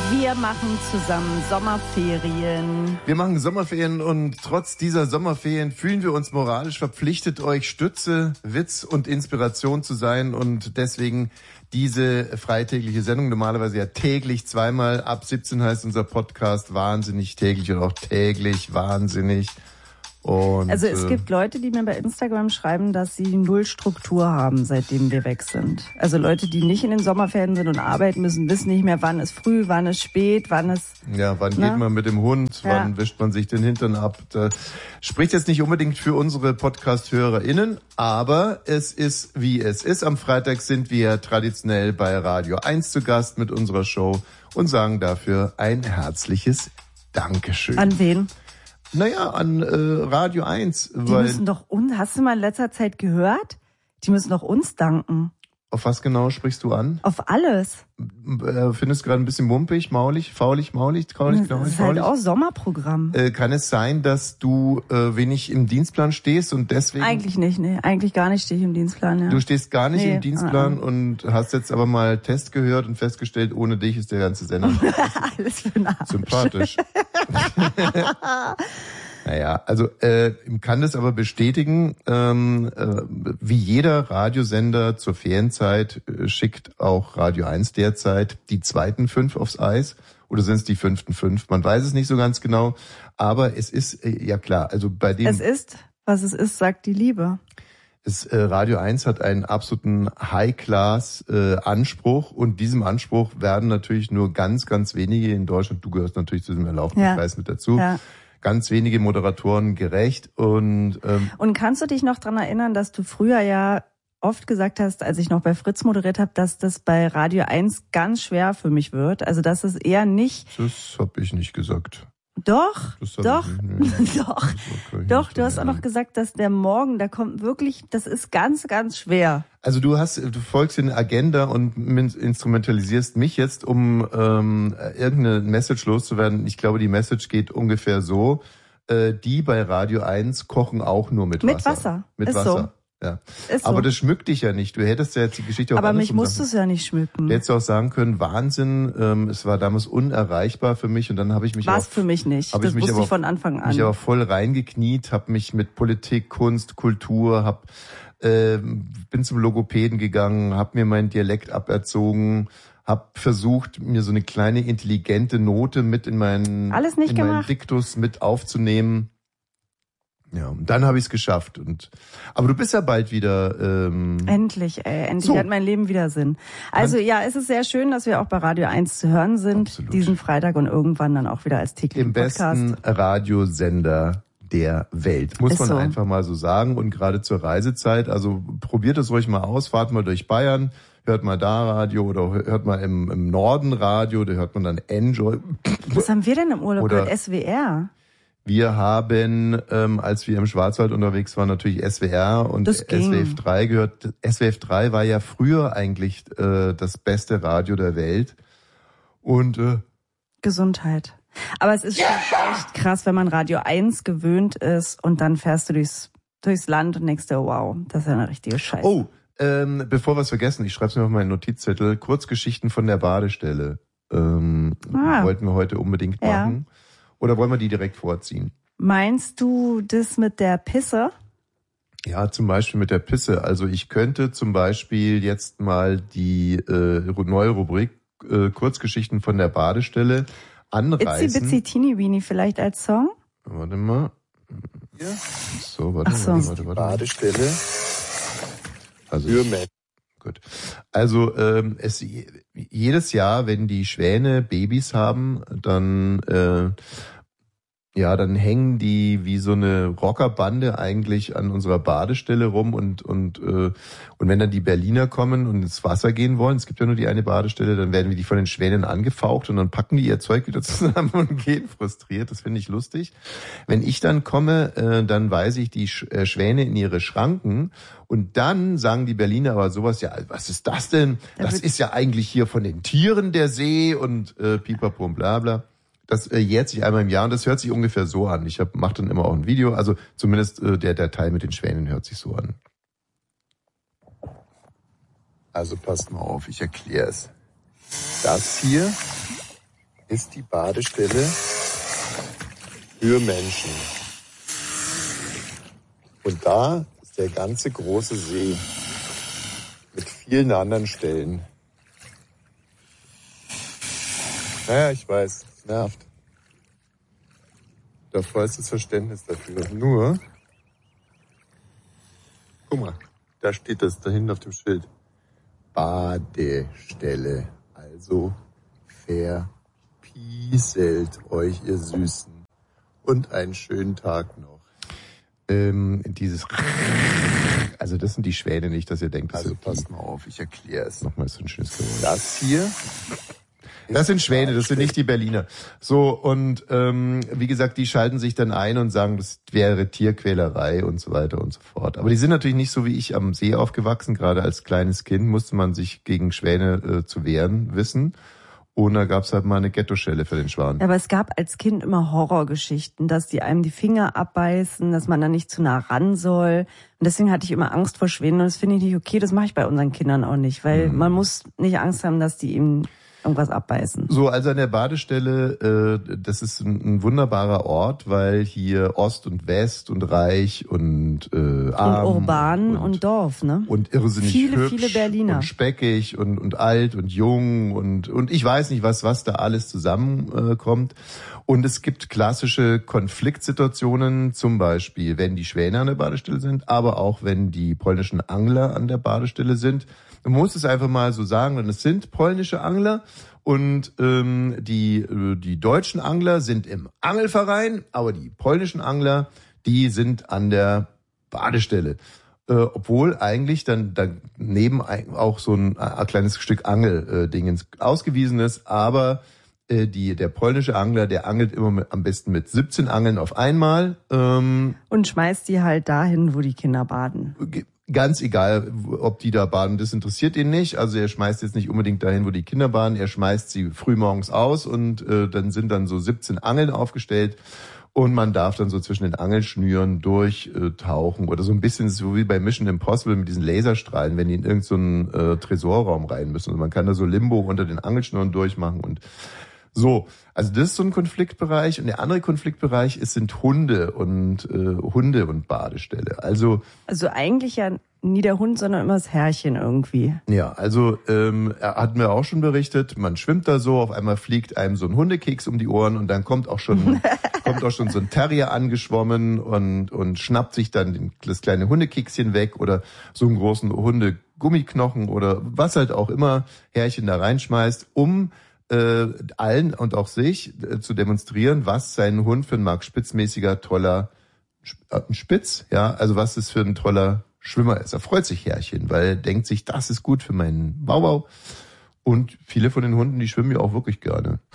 Wir machen zusammen Sommerferien. Wir machen Sommerferien und trotz dieser Sommerferien fühlen wir uns moralisch verpflichtet, euch Stütze, Witz und Inspiration zu sein und deswegen diese freitägliche Sendung, normalerweise ja täglich, zweimal ab 17 heißt unser Podcast wahnsinnig täglich oder auch täglich wahnsinnig. Und, also es gibt Leute, die mir bei Instagram schreiben, dass sie null Struktur haben, seitdem wir weg sind. Also Leute, die nicht in den Sommerferien sind und arbeiten müssen, wissen nicht mehr, wann ist früh, wann ist spät, wann ist... Ja, wann geht man mit dem Hund, wann wischt man sich den Hintern ab. Da spricht jetzt nicht unbedingt für unsere Podcast-HörerInnen, aber es ist, wie es ist. Am Freitag sind wir traditionell bei Radio 1 zu Gast mit unserer Show und sagen dafür ein herzliches Dankeschön. An wen? Naja, an Radio 1. Die müssen doch hast du mal in letzter Zeit gehört? Die müssen doch uns danken. Auf was genau sprichst du an? Auf alles. Findest du gerade ein bisschen mumpig, maulig, faulig, kraulig? Das ist halt auch Sommerprogramm. Kann es sein, dass du wenig im Dienstplan stehst und deswegen... Eigentlich nicht, nee. Eigentlich gar nicht stehe ich im Dienstplan, ja. Du stehst gar nicht im Dienstplan und hast jetzt aber mal Test gehört und festgestellt, ohne dich ist der ganze Sender alles für einen Arsch. Sympathisch. Naja, also kann das aber bestätigen, wie jeder Radiosender zur Ferienzeit schickt auch Radio 1 derzeit die zweiten 5 aufs Eis. Oder sind es die 5. 5? Man weiß es nicht so ganz genau. Aber es ist, ja klar, also bei dem... Es ist, was es ist, sagt die Liebe. Radio 1 hat einen absoluten High-Class-Anspruch und diesem Anspruch werden natürlich nur ganz, ganz wenige in Deutschland, du gehörst natürlich zu diesem erlaubten Kreis mit dazu, ganz wenige Moderatoren gerecht. Und kannst du dich noch dran erinnern, dass du früher ja oft gesagt hast, als ich noch bei Fritz moderiert habe, dass das bei Radio 1 ganz schwer für mich wird? Also dass es eher nicht... Das habe ich nicht gesagt. Doch, du hast auch noch gesagt, dass der Morgen, da kommt wirklich, das ist ganz, ganz schwer. Also du folgst in Agenda und instrumentalisierst mich jetzt, um irgendeine Message loszuwerden. Ich glaube, die Message geht ungefähr so, die bei Radio 1 kochen auch nur mit Wasser. Mit Wasser. So. Ja. Aber das schmückt dich ja nicht. Du hättest ja jetzt die Geschichte auch aber mich musst du es ja nicht schmücken. Du hättest auch sagen können, Wahnsinn, es war damals unerreichbar für mich und dann habe ich mich War's für mich nicht. Das wusste ich von Anfang an. Mich aber voll reingekniet, habe mich mit Politik, Kunst, Kultur, bin zum Logopäden gegangen, habe mir meinen Dialekt aberzogen, habe versucht, mir so eine kleine intelligente Note mit in meinen Diktus mit aufzunehmen. Ja, und dann habe ich es geschafft. Aber du bist ja bald wieder... Endlich hat mein Leben wieder Sinn. Also es ist sehr schön, dass wir auch bei Radio 1 zu hören sind. Absolut. Diesen Freitag und irgendwann dann auch wieder als täglichen Podcast. Im besten Radiosender der Welt, muss man einfach mal so sagen. Und gerade zur Reisezeit, also probiert es ruhig mal aus, fahrt mal durch Bayern, hört mal da Radio oder hört mal im Norden Radio, da hört man dann Enjoy. Was haben wir denn im Urlaub gehört? SWR? Wir haben, als wir im Schwarzwald unterwegs waren, natürlich SWR und SWF 3 gehört. SWF 3 war ja früher eigentlich das beste Radio der Welt. Und Gesundheit. Aber es ist schon echt krass, wenn man Radio 1 gewöhnt ist und dann fährst du durchs Land und denkst dir, wow, das ist ja eine richtige Scheiße. Oh, bevor wir es vergessen, ich schreibe es mir auf meinen Notizzettel, Kurzgeschichten von der Badestelle. Wollten wir heute unbedingt machen. Oder wollen wir die direkt vorziehen? Meinst du das mit der Pisse? Ja, zum Beispiel mit der Pisse. Also ich könnte zum Beispiel jetzt mal die neue Rubrik Kurzgeschichten von der Badestelle anreißen. Itsy Bitsy Teeny Weeny vielleicht als Song? Warte mal. Ja. So, warte. Badestelle. Also gut. Also jedes Jahr, wenn die Schwäne Babys haben, dann hängen die wie so eine Rockerbande eigentlich an unserer Badestelle rum und wenn dann die Berliner kommen und ins Wasser gehen wollen, es gibt ja nur die eine Badestelle, dann werden wir die von den Schwänen angefaucht und dann packen die ihr Zeug wieder zusammen und gehen frustriert. Das finde ich lustig. Wenn ich dann komme, dann weise ich die Schwäne in ihre Schranken und dann sagen die Berliner aber sowas, ja, was ist das denn? Das ist ja eigentlich hier von den Tieren der See und pipapo und bla bla. Das jährt sich einmal im Jahr und das hört sich ungefähr so an. Ich mache dann immer auch ein Video, also zumindest der Teil mit den Schwänen hört sich so an. Also passt mal auf, ich erkläre es. Das hier ist die Badestelle für Menschen. Und da ist der ganze große See mit vielen anderen Stellen. Naja, ich weiß, es nervt. Ich habe vollstes Verständnis dafür. Nur, guck mal, da steht das da hinten auf dem Schild. Badestelle. Also verpieselt euch, ihr Süßen. Und einen schönen Tag noch. Also das sind die Schwäne, nicht, dass ihr denkt, das sind passt mal auf, ich erkläre es. Nochmal so ein schönes Geräusch. Das hier... Das sind Schwäne, das sind nicht die Berliner. So, und wie gesagt, die schalten sich dann ein und sagen, das wäre Tierquälerei und so weiter und so fort. Aber die sind natürlich nicht so wie ich am See aufgewachsen. Gerade als kleines Kind musste man sich gegen Schwäne zu wehren wissen. Und da gab's halt mal eine Ghettoschelle für den Schwan. Ja, aber es gab als Kind immer Horrorgeschichten, dass die einem die Finger abbeißen, dass man da nicht zu nah ran soll. Und deswegen hatte ich immer Angst vor Schwänen. Und das finde ich nicht okay, das mache ich bei unseren Kindern auch nicht. Weil man muss nicht Angst haben, dass die ihm irgendwas abbeißen. So, also an der Badestelle, das ist ein wunderbarer Ort, weil hier Ost und West und reich und arm. Und urban und Dorf, ne? Und irrsinnig hübsch viele Berliner. Und speckig und alt und jung und ich weiß nicht, was da alles zusammenkommt. Und es gibt klassische Konfliktsituationen, zum Beispiel, wenn die Schwäne an der Badestelle sind, aber auch wenn die polnischen Angler an der Badestelle sind. Man muss es einfach mal so sagen, denn es sind polnische Angler und die deutschen Angler sind im Angelverein, aber die polnischen Angler, die sind an der Badestelle. Obwohl eigentlich dann daneben auch so ein kleines Stück Angeldingens ausgewiesen ist, aber der polnische Angler, der angelt immer am besten mit 17 Angeln auf einmal. Und schmeißt die halt dahin, wo die Kinder baden. Ganz egal, ob die da baden, das interessiert ihn nicht. Also er schmeißt jetzt nicht unbedingt dahin, wo die Kinder baden. Er schmeißt sie frühmorgens aus und dann sind dann so 17 Angeln aufgestellt. Und man darf dann so zwischen den Angelschnüren durchtauchen oder so ein bisschen so wie bei Mission Impossible mit diesen Laserstrahlen, wenn die in irgendeinen so Tresorraum rein müssen. Und man kann da so Limbo unter den Angelschnüren durchmachen und so. Also das ist so ein Konfliktbereich. Und der andere Konfliktbereich sind Hunde und Badestelle. Also eigentlich ja nie der Hund, sondern immer das Herrchen irgendwie. Ja, also hatten wir auch schon berichtet, man schwimmt da so, auf einmal fliegt einem so ein Hundekeks um die Ohren und dann kommt auch schon so ein Terrier angeschwommen und schnappt sich dann das kleine Hundekekschen weg oder so einen großen Hundegummiknochen oder was halt auch immer Herrchen da reinschmeißt, um allen und auch sich zu demonstrieren, was sein Hund für ein Mark Spitzmäßiger toller Spitz, ja, also was es für ein toller Schwimmer ist. Er freut sich Herrchen, weil er denkt sich, das ist gut für meinen Bauwau. Und viele von den Hunden, die schwimmen ja auch wirklich gerne.